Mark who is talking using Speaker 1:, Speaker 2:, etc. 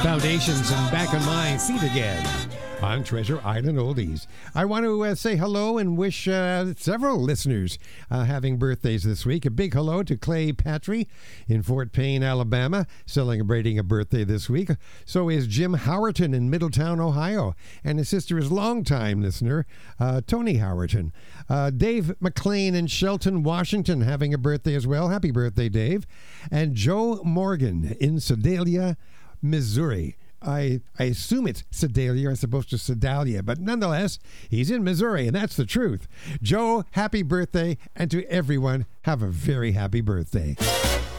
Speaker 1: Foundations and back on my feet again on Treasure Island Oldies. I want to say hello and wish several listeners having birthdays this week. A big hello to Clay Patry in Fort Payne, Alabama, celebrating a birthday this week. So is Jim Howerton in Middletown, Ohio. And his sister is longtime listener, Tony Howerton. Dave McLean in Shelton, Washington, having a birthday as well. Happy birthday, Dave. And Joe Morgan in Sedalia, Missouri. I assume it's Sedalia as opposed to Sedalia, but nonetheless, he's in Missouri, and that's the truth. Joe, happy birthday, and to everyone, have a very happy birthday.